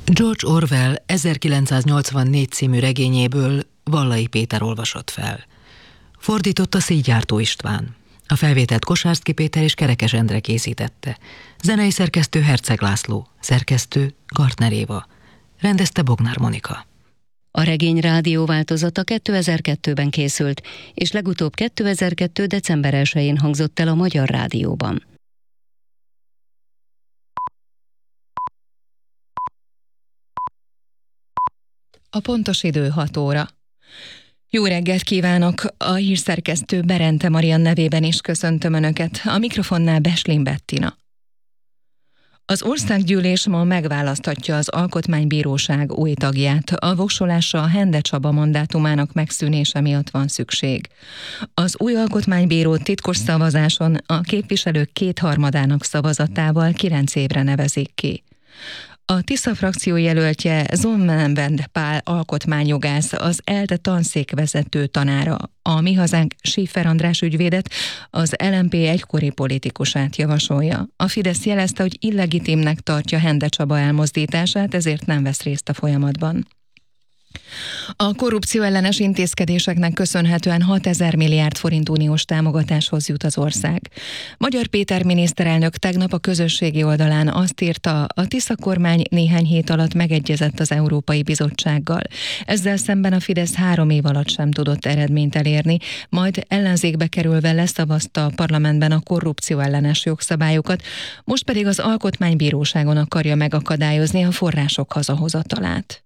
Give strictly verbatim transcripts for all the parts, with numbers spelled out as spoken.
George Orwell ezerkilencszáznyolcvannégy című regényéből Vallai Péter olvasott fel. Fordította Szégyártó István. A felvételt Kosárszky Péter és Kerekes Endre készítette. Zenei szerkesztő Herceg László, szerkesztő Gartner Éva. Rendezte Bognár Monika. A regény rádió változata kétezer-kettőben készült, és legutóbb kétezer-kettő. december elsején hangzott el a Magyar Rádióban. A pontos idő hat óra. Jó reggelt kívánok! A hírszerkesztő Berente Marian nevében is köszöntöm Önöket, a mikrofonnál Beslin Bettina. Az országgyűlés ma megválaszthatja az Alkotmánybíróság új tagját. A voksolásra a Hende Csaba mandátumának megszűnése miatt van szükség. Az új alkotmánybírót titkos szavazáson a képviselők kétharmadának szavazatával kilenc évre nevezik ki. A Tisza frakció jelöltje Zonmenvend Pál alkotmányjogász, az ELTE tanszékvezető tanára, a Mi Hazánk Schiffer András ügyvédet, az el em pé egykori politikusát javasolja. A Fidesz jelezte, hogy illegitimnek tartja Hende Csaba elmozdítását, ezért nem vesz részt a folyamatban. A korrupció ellenes intézkedéseknek köszönhetően hatezer milliárd forint uniós támogatáshoz jut az ország. Magyar Péter miniszterelnök tegnap a közösségi oldalán azt írta, a Tisza kormány néhány hét alatt megegyezett az Európai Bizottsággal. Ezzel szemben a Fidesz három év alatt sem tudott eredményt elérni, majd ellenzékbe kerülve leszavazta a parlamentben a korrupció ellenes jogszabályokat, most pedig az Alkotmánybíróságon akarja megakadályozni a források hazahozatalát.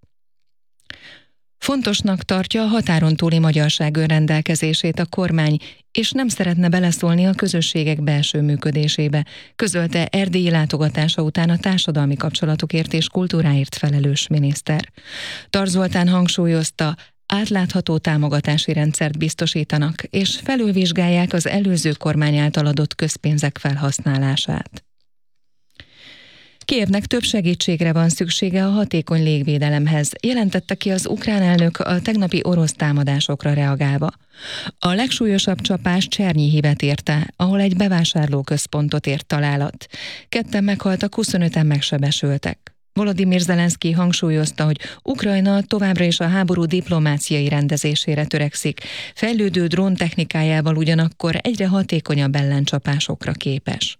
Fontosnak tartja a határon túli magyarság önrendelkezését a kormány, és nem szeretne beleszólni a közösségek belső működésébe, közölte erdélyi látogatása után a társadalmi kapcsolatokért és kultúráért felelős miniszter. Tar Zoltán hangsúlyozta, átlátható támogatási rendszert biztosítanak, és felülvizsgálják az előző kormány által adott közpénzek felhasználását. Kijevnek több segítségre van szüksége a hatékony légvédelemhez, jelentette ki az ukrán elnök a tegnapi orosz támadásokra reagálva. A legsúlyosabb csapás Csernyhivet érte, ahol egy bevásárlóközpontot ért találat. Ketten meghaltak, huszonöten megsebesültek. Volodymyr Zelenszky hangsúlyozta, hogy Ukrajna továbbra is a háború diplomáciai rendezésére törekszik, fejlődő dróntechnikájával ugyanakkor egyre hatékonyabb ellencsapásokra képes.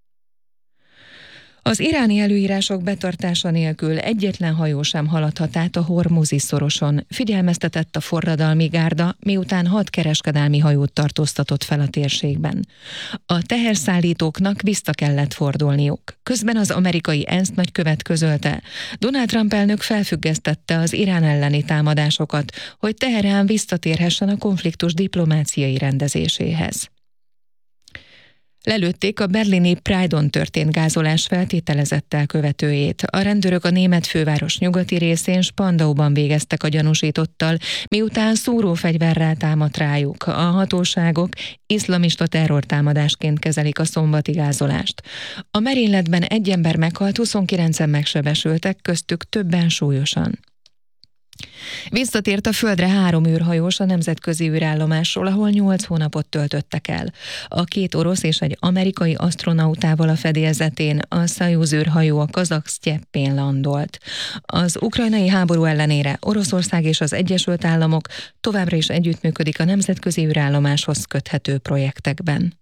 Az iráni előírások betartása nélkül egyetlen hajó sem haladhat át a Hormuzi szoroson, figyelmeztetett a forradalmi gárda, miután hat kereskedelmi hajót tartóztatott fel a térségben. A teherszállítóknak vissza kellett fordulniuk. Közben az amerikai ENSZ nagykövet közölte, Donald Trump elnök felfüggesztette az Irán elleni támadásokat, hogy Teherán visszatérhessen a konfliktus diplomáciai rendezéséhez. Lelőtték a berlini Pride-on történt gázolás feltételezett elkövetőjét. A rendőrök a német főváros nyugati részén Spandauban végeztek a gyanúsítottal, miután szúrófegyverrel támadt rájuk. A hatóságok iszlamista terrortámadásként kezelik a szombati gázolást. A merényletben egy ember meghalt, huszonkilencen megsebesültek, köztük többen súlyosan. Visszatért a földre három űrhajós a nemzetközi űrállomásról, ahol nyolc hónapot töltöttek el. A két orosz és egy amerikai asztronautával a fedélzetén a Szajuz űrhajó a kazakh sztyeppén landolt. Az ukrajnai háború ellenére Oroszország és az Egyesült Államok továbbra is együttműködik a nemzetközi űrállomáshoz köthető projektekben.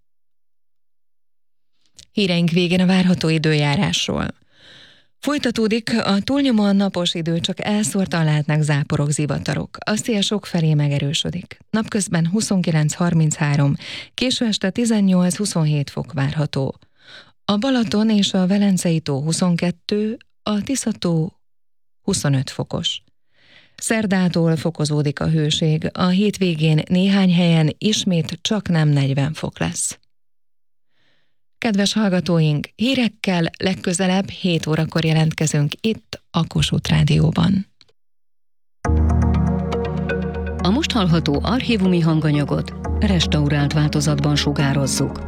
Híreink végén a várható időjárásról. Folytatódik a túlnyomóan napos idő, csak elszórtan lehetnek záporok, zivatarok. A szél sokfelé megerősödik. Napközben huszonkilenc harminchárom, késő este tizennyolc-huszonhét fok várható. A Balaton és a Velencei tó huszonkettő, a Tisza-tó huszonöt fokos. Szerdától fokozódik a hőség, a hétvégén néhány helyen ismét csak nem negyven fok lesz. Kedves hallgatóink, hírekkel legközelebb hét órakor jelentkezünk itt a Kossuth Rádióban. A most hallható archívumi hanganyagot restaurált változatban sugározzuk.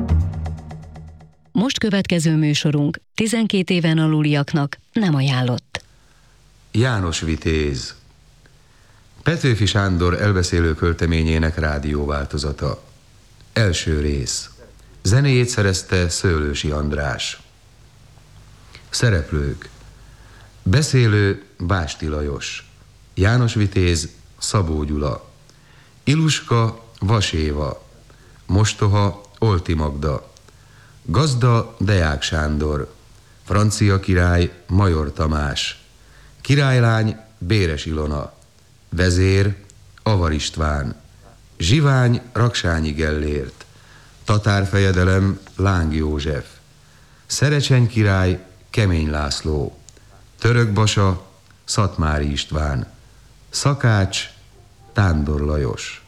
Most következő műsorunk tizenkét éven aluliaknak nem ajánlott. János Vitéz. Petőfi Sándor elbeszélő költeményének rádióváltozata. Első rész. Zenéjét szerezte Szőlősi András. Szereplők: Beszélő Básti Lajos, János Vitéz Szabó Gyula, Iluska Vas Éva, mostoha Olti Magda, gazda Deák Sándor, francia király Major Tamás, királylány Béres Ilona, vezér Avar István, zsivány Raksányi Gellért, tatárfejedelem Láng József, Szerecseny király Kemény László, török basa Szatmári István, szakács Tándor Lajos.